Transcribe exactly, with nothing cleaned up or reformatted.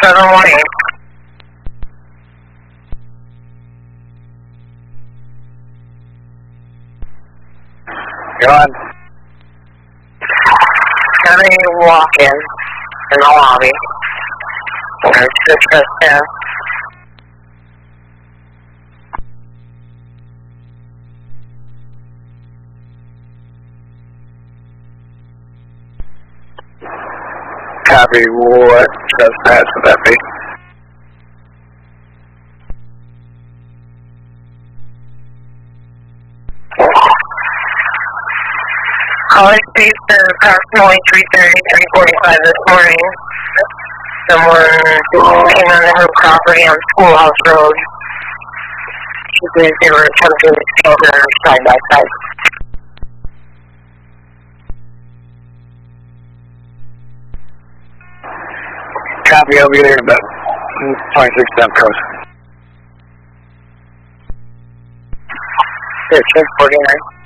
seven one eight. Go on. Have a walk-in in the lobby. There's Citrus there. Copy. What trespass would that be? College Street at approximately three thirty, three forty-five this morning. Someone came onto her property on Schoolhouse Road. She believes they were attempting to steal her side by side. Copy over here, but twenty-six Temp Coast. thirteen forty-nine.